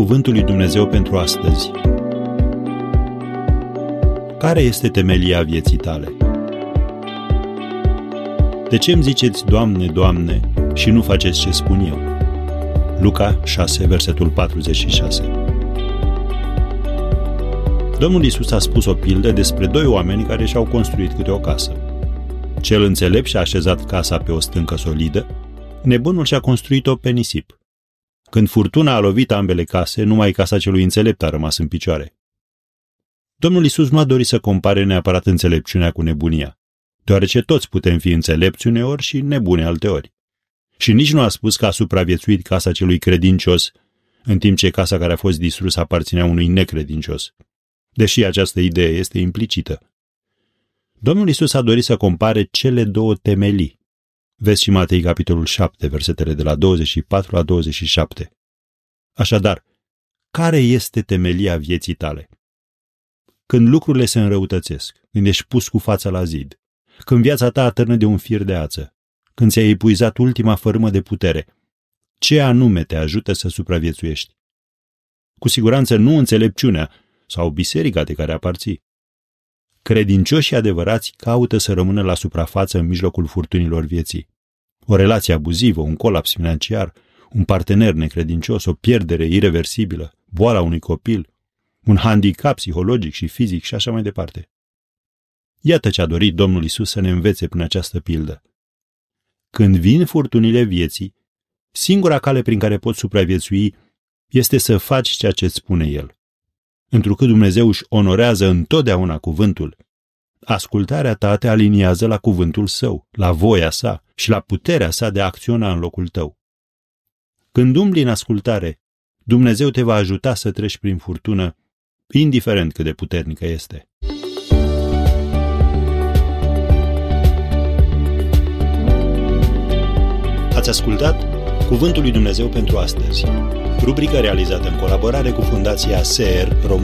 Cuvântul lui Dumnezeu pentru astăzi. Care este temelia vieții tale? De ce îmi ziceți, Doamne, Doamne, și nu faceți ce spun eu? Luca 6, versetul 46. Domnul Iisus a spus o pildă despre doi oameni care și-au construit câte o casă. Cel înțelept și-a așezat casa pe o stâncă solidă, nebunul și-a construit-o pe nisip. Când furtuna a lovit ambele case, numai casa celui înțelept a rămas în picioare. Domnul Iisus nu a dorit să compare neapărat înțelepciunea cu nebunia, deoarece toți putem fi înțelepți uneori și nebuni alteori. Și nici nu a spus că a supraviețuit casa celui credincios, în timp ce casa care a fost distrusă aparținea unui necredincios, deși această idee este implicită. Domnul Iisus a dorit să compare cele două temelii. Vezi și Matei, capitolul 7, versetele de la 24 la 27. Așadar, care este temelia vieții tale? Când lucrurile se înrăutățesc, când ești pus cu fața la zid, când viața ta atârnă de un fir de ață, când ți-ai epuizat ultima fărâmă de putere, ce anume te ajută să supraviețuiești? Cu siguranță nu înțelepciunea sau biserica de care aparții. Credincioșii adevărați caută să rămână la suprafață în mijlocul furtunilor vieții. O relație abuzivă, un colaps financiar, un partener necredincios, o pierdere ireversibilă, boala unui copil, un handicap psihologic și fizic și așa mai departe. Iată ce a dorit Domnul Iisus să ne învețe prin această pildă. Când vin furtunile vieții, singura cale prin care poți supraviețui este să faci ceea ce îți spune El. Întrucât Dumnezeu își onorează întotdeauna cuvântul, ascultarea ta te aliniază la cuvântul Său, la voia Sa și la puterea Sa de a acționa în locul tău. Când umbli în ascultare, Dumnezeu te va ajuta să treci prin furtună, indiferent cât de puternică este. Ați ascultat Cuvântul lui Dumnezeu pentru astăzi, rubrică realizată în colaborare cu Fundația SER România.